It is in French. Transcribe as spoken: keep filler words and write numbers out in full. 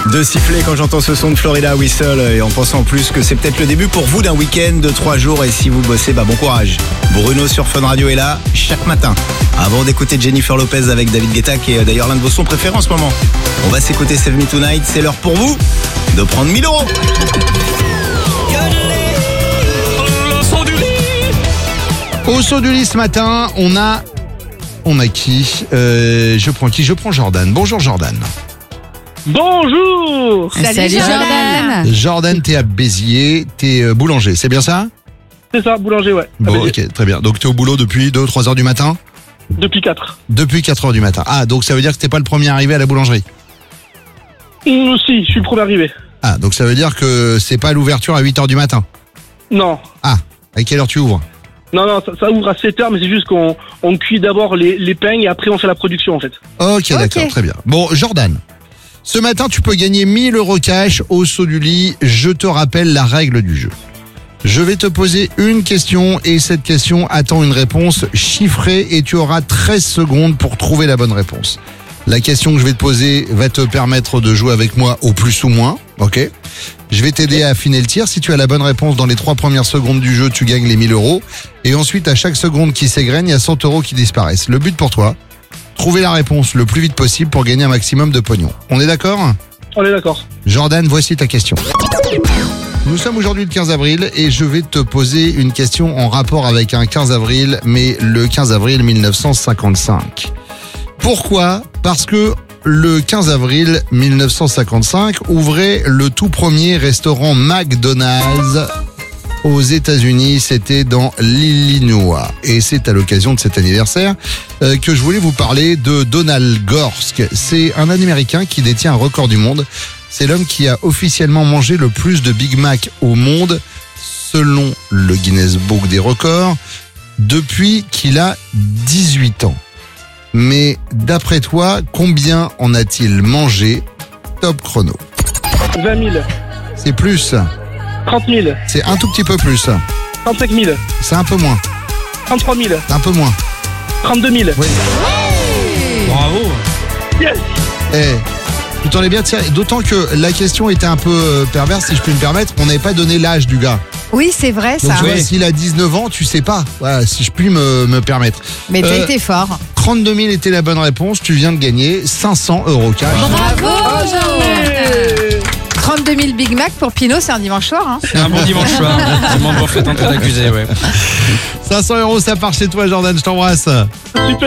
De siffler quand j'entends ce son de Florida Whistle et en pensant en plus que c'est peut-être le début pour vous d'un week-end de trois jours et si vous bossez, bah bon courage. Bruno sur Fun Radio est là chaque matin. Avant d'écouter Jennifer Lopez avec David Guetta qui est d'ailleurs l'un de vos sons préférés en ce moment. On va s'écouter Save Me Tonight, c'est l'heure pour vous de prendre mille euros. Au saut du lit ce matin, on a... On a qui euh, Je prends qui Je prends Jordan. Bonjour Jordan. Bonjour. Salut, Salut Jordan. Jordan. Jordan, t'es à Béziers, t'es euh, boulanger, c'est bien ça? C'est ça, boulanger, ouais. Bon, Avec- ok, très bien. Donc t'es au boulot depuis deux trois heures du matin? Depuis quatre. Depuis quatre heures du matin. Ah, donc ça veut dire que t'es pas le premier arrivé à la boulangerie? Mmh, si, je suis le premier arrivé. Ah, donc ça veut dire que c'est pas l'ouverture à huit heures du matin? Non. Ah, à quelle heure tu ouvres? Non, non, ça, ça ouvre à sept heures, mais c'est juste qu'on on cuit d'abord les, les peignes et après on fait la production, en fait. Ok, d'accord, Ok. très bien. Bon, Jordan, ce matin, tu peux gagner mille euros cash au saut du lit. Je te rappelle la règle du jeu. Je vais te poser une question et cette question attend une réponse chiffrée et tu auras treize secondes pour trouver la bonne réponse. La question que je vais te poser va te permettre de jouer avec moi au plus ou moins, ok? Je vais t'aider à affiner le tir. Si tu as la bonne réponse dans les trois premières secondes du jeu, tu gagnes les mille euros. Et ensuite, à chaque seconde qui s'égrène, il y a cent euros qui disparaissent. Le but pour toi, trouver la réponse le plus vite possible pour gagner un maximum de pognon. On est d'accord? On est d'accord. Jordan, voici ta question. Nous sommes aujourd'hui le quinze avril et je vais te poser une question en rapport avec un quinze avril, mais le quinze avril mille neuf cent cinquante-cinq. Pourquoi? Parce que le quinze avril mille neuf cent cinquante-cinq ouvrait le tout premier restaurant McDonald's aux États-Unis. C'était dans l'Illinois. Et c'est à l'occasion de cet anniversaire euh, que je voulais vous parler de Donald Gorsk. C'est un Américain qui détient un record du monde. C'est l'homme qui a officiellement mangé le plus de Big Mac au monde, selon le Guinness Book des records, depuis qu'il a dix-huit ans. Mais d'après toi, combien en a-t-il mangé? Top chrono. vingt mille. C'est plus. trente mille. C'est un tout petit peu plus. trente-cinq mille. C'est un peu moins. trente-trois mille. Un peu moins. trente-deux mille. Oui. Bravo. Yes. Eh, tu t'en es bien tiré. D'autant que la question était un peu euh, perverse, si je puis me permettre. On n'avait pas donné l'âge du gars. Oui, c'est vrai Donc ça. tu vois, Oui. s'il a dix-neuf ans, tu sais pas. Voilà, si je puis me, me permettre. Mais t'as Euh, été fort. trente-deux mille était la bonne réponse. Tu viens de gagner cinq cents euros cash. Bravo, Jordan. Et- trente-deux mille Big Mac pour Pinot, c'est un dimanche soir. Hein. C'est un bon dimanche soir. Demande pour fête en train d'accuser, ouais. cinq cents euros, ça part chez toi, Jordan. Je t'embrasse. Super.